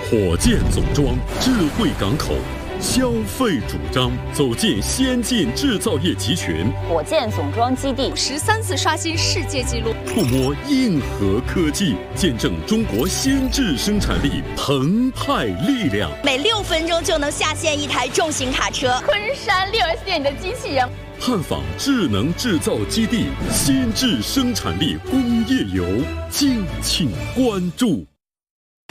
火箭总装，智慧港口，消费主张，走进先进制造业集群。 火箭总装基地 13次刷新世界纪录， 触摸硬核科技，见证中国先制生产力澎湃力量。 每6分钟就能下线一台重型卡车。 昆山6S店里的机器人。 探访智能制造基地，先制生产力工业游，敬请关注。